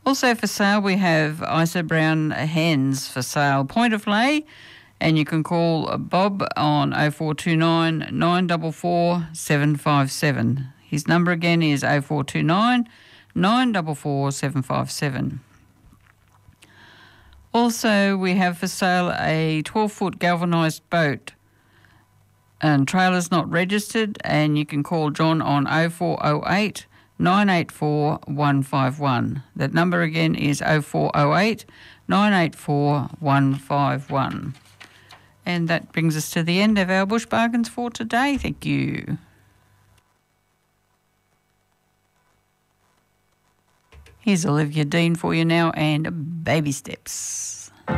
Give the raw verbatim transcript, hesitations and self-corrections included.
Also for sale, we have Isa Brown hens for sale, point of lay, and you can call Bob on oh four two nine, nine four four, seven five seven. His number again is oh four two nine, nine four four, seven five seven. Also, we have for sale a twelve-foot galvanised boat, and trailer's not registered, and you can call John on oh four oh eight, nine eight four, one five one. That number again is oh four oh eight, nine eight four, one five one. And that brings us to the end of our Bush Bargains for today. Thank you. Here's Olivia Dean for you now and Baby Steps.